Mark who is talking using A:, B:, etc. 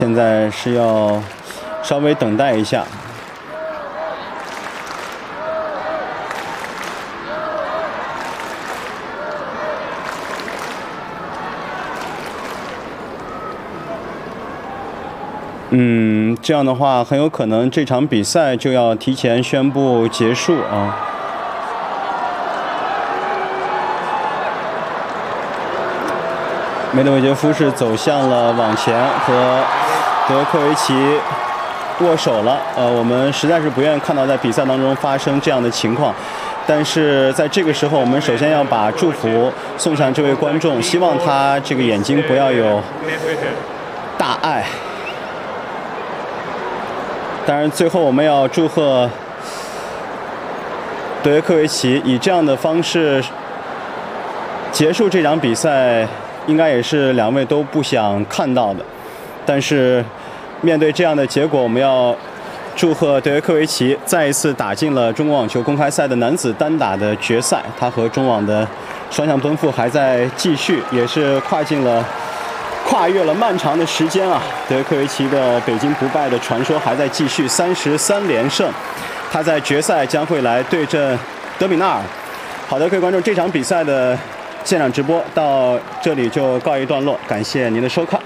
A: 现在是要稍微等待一下。这样的话很有可能这场比赛就要提前宣布结束啊。梅德韦杰夫是走向了网前和德科维奇握手了。我们实在是不愿看到在比赛当中发生这样的情况，但是在这个时候，我们首先要把祝福送向这位观众，希望他这个眼睛不要有大碍。当然，最后我们要祝贺德约科维奇以这样的方式结束这场比赛，应该也是两位都不想看到的。但是面对这样的结果，我们要祝贺德约科维奇再一次打进了中国网球公开赛的男子单打的决赛。他和中网的双向奔赴还在继续，也是跨越了漫长的时间啊！德约科维奇的北京不败的传说还在继续，33连胜。他在决赛将会来对阵德比纳尔。好的，各位观众，这场比赛的现场直播到这里就告一段落，感谢您的收看。